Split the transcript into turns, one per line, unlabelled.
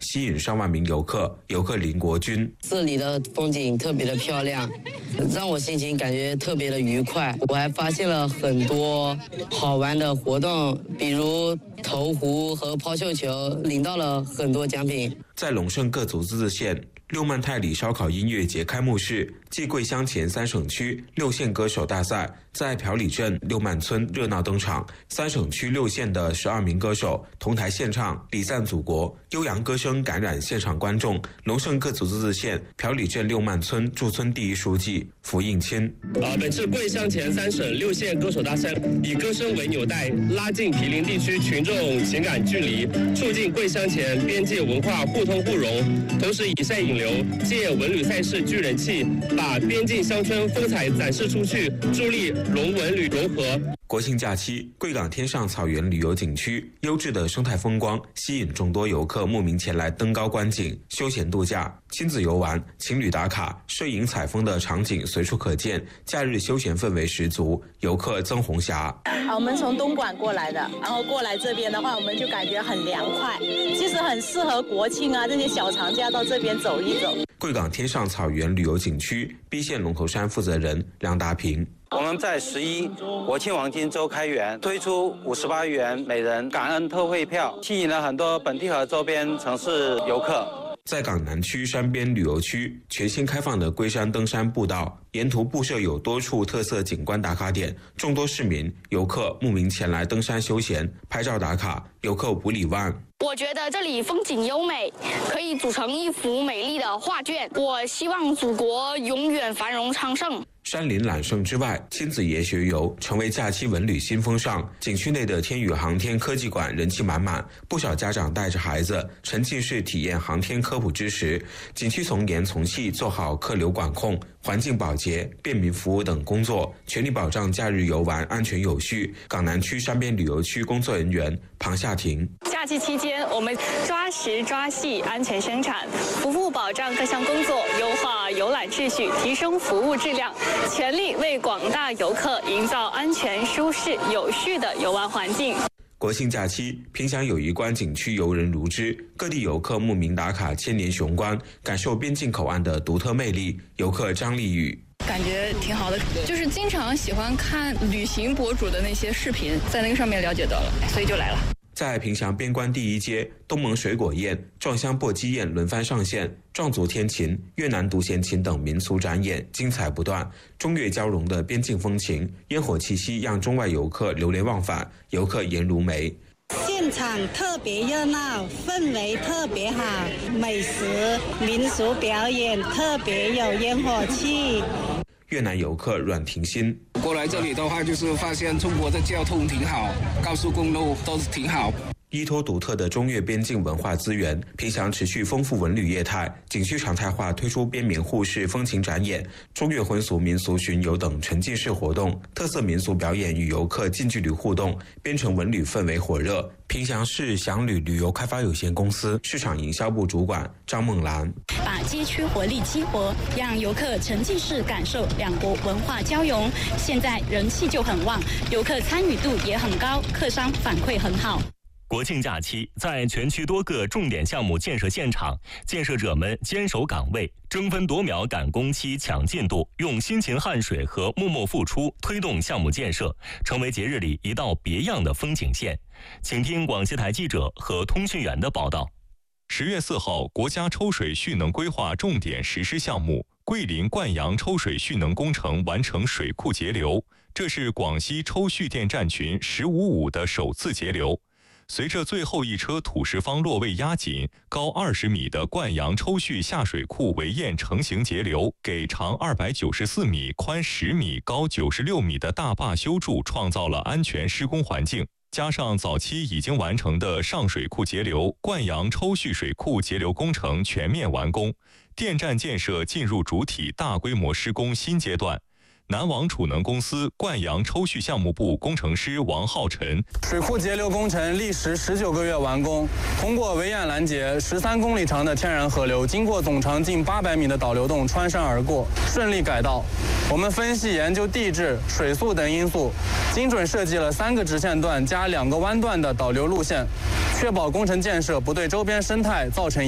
吸引上万名游客。游客林国军：
这里的风景特别的漂亮，让我心情感觉特别的愉快。我还发现了很多好玩的活动，比如投壶和抛绣球，领到了很多奖品。
在龙胜各族自治县六曼泰里烧烤音乐节开幕式暨桂乡前3省区6县歌手大赛在朴里镇六曼村热闹登场，3省区6县的12名歌手同台献唱，礼赞祖国，悠扬歌声感染现场观众。龙胜各族自治县朴里镇六曼村驻村第一书记符应钦：
本次桂乡前3省6县歌手大赛以歌声为纽带，拉近毗邻地区群众情感距离，促进桂乡前边界文化互通互融，同时以赛引流，借文旅赛事聚人气，把边境乡村风采展示出去，助力龙文旅融合。
国庆假期，贵港天上草原旅游景区优质的生态风光吸引众多游客慕名前来登高观景、休闲度假、亲子游玩、情侣打卡、摄影采风的场景随处可见，假日休闲氛围十足。游客曾红霞：
我们从东莞过来的，然后过来这边的话，我们就感觉很凉快，其实很适合国庆啊这些小长假到这边走一走。
贵港天上草原旅游景区 B 县龙头山负责人梁达平：
我们在11国庆黄金周开园，推出58元每人感恩特惠票，吸引了很多本地和周边城市游客。
在港南区山边旅游区全新开放的龟山登山步道，沿途布设有多处特色景观打卡点，众多市民游客慕名前来登山休闲、拍照打卡。游客吴礼万：
我觉得这里风景优美，可以组成一幅美丽的画卷。我希望祖国永远繁荣昌盛。
山林揽胜之外，亲子研学游成为假期文旅新风尚。景区内的天宇航天科技馆人气满满，不少家长带着孩子沉浸式体验航天科普知识。景区从严从细做好客流管控、环境保洁、便民服务等工作，全力保障假日游玩安全有序。港南区山边旅游区工作人员庞夏婷：
假期期间，我们抓实抓细，安全生产，服务保障各项工作，优化游览秩序，提升服务质量，全力为广大游客营造安全、舒适、有序的游玩环境。
国庆假期，萍乡友谊关景区游人如织，各地游客慕名打卡千年雄关，感受边境口岸的独特魅力。游客张丽宇：
感觉挺好的，就是经常喜欢看旅行博主的那些视频，在那个上面了解到了，所以就来了。
在萍乡边关第一街，东盟水果宴、壮乡簸箕宴轮番上线，壮族天琴、越南独弦琴等民俗展演精彩不断。中越交融的边境风情、烟火气息让中外游客流连忘返。游客颜如梅：
现场特别热闹，氛围特别好，美食、民俗表演特别有烟火气。
越南游客阮婷欣：
过来这里的话，就是发现中国的交通挺好，高速公路都是挺好。
依托独特的中越边境文化资源，萍乡持续丰富文旅业态，景区常态化推出边缅互市风情展演、中越婚俗民俗巡游等沉浸式活动，特色民俗表演与游客近距离互动，边城文旅氛围火热。萍乡市祥旅旅游开发有限公司市场营销部主管张梦兰：
把街区活力激活，让游客沉浸式感受两国文化交融。现在人气就很旺，游客参与度也很高，客商反馈很好。
国庆假期，在全区多个重点项目建设现场，建设者们坚守岗位，争分夺秒赶工期、抢进度，用辛勤汗水和默默付出推动项目建设，成为节日里一道别样的风景线。请听广西台记者和通讯员的报道。
10月4号，国家抽水蓄能规划重点实施项目桂林灌阳抽水蓄能工程完成水库截流，这是广西抽蓄电站群155的首次截流。随着最后一车土石方落位压紧，高20米的灌阳抽蓄下水库围堰成型截流，给长294米、宽10米、高96米的大坝修筑创造了安全施工环境。加上早期已经完成的上水库截流、灌阳抽蓄水库截流工程全面完工，电站建设进入主体大规模施工新阶段。南王储能公司灌阳抽蓄项目部工程师王浩晨：
水库截流工程历时19个月完工，通过围堰拦截13公里长的天然河流，经过总长近800米的导流洞穿山而过，顺利改道。我们分析研究地质、水速等因素，精准设计了3个直线段加2个弯段的导流路线，确保工程建设不对周边生态造成